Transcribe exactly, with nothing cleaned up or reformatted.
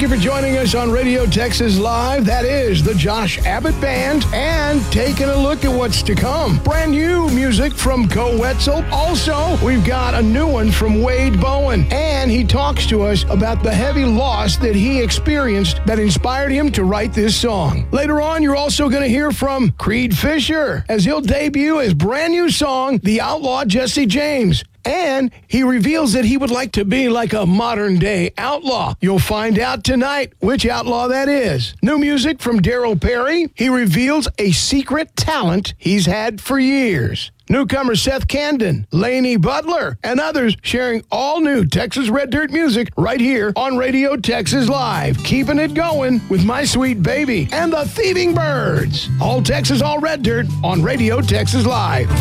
you for joining us on Radio Texas Live. That is the Josh Abbott Band, and taking a look at what's to come. Brand new music from Co Wetzel. Also, we've got a new one from Wade Bowen, and he talks to us about the heavy loss that he experienced that inspired him to write this song. Later on, you're also going to hear from Creed Fisher as he'll debut his brand new song, The Outlaw Jesse James. And he reveals that he would like to be like a modern-day outlaw. You'll find out tonight which outlaw that is. New music from Daryl Perry. He reveals a secret talent he's had for years. Newcomer Seth Candon, Laney Butler, and others sharing all new Texas Red Dirt music right here on Radio Texas Live. Keeping it going with My Sweet Baby and the Thieving Birds. All Texas, all Red Dirt on Radio Texas Live.